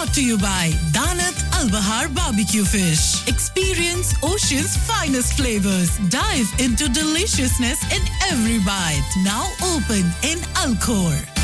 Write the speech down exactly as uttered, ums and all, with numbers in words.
brought to you by Danat Al Bahar Barbecue Fish. Experience Ocean's finest flavors. Dive into deliciousness in every bite. Now open in Alcor.